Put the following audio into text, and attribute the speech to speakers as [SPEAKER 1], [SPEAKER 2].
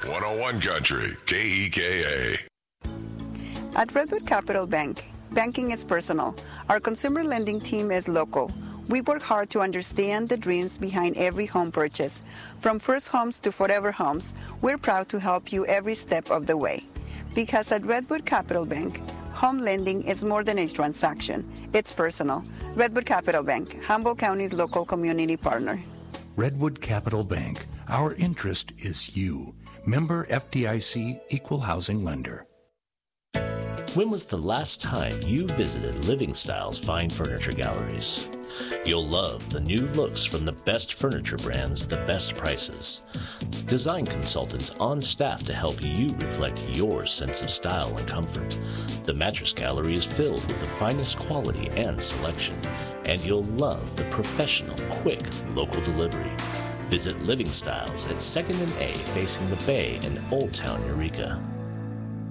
[SPEAKER 1] 101 Country, KEKA.
[SPEAKER 2] At Redwood Capital Bank, banking is personal. Our consumer lending team is local. We work hard to understand the dreams behind every home purchase. From first homes to forever homes, we're proud to help you every step of the way. Because at Redwood Capital Bank, home lending is more than a transaction. It's personal. Redwood Capital Bank, Humboldt County's local community partner.
[SPEAKER 3] Redwood Capital Bank. Our interest is you. Member FDIC, Equal Housing Lender.
[SPEAKER 4] When was the last time you visited Living Styles Fine Furniture Galleries? You'll love the new looks from the best furniture brands, the best prices. Design consultants on staff to help you reflect your sense of style and comfort. The Mattress Gallery is filled with the finest quality and selection, and you'll love the professional, quick, local delivery. Visit Living Styles at 2nd and A facing the Bay in Old Town Eureka.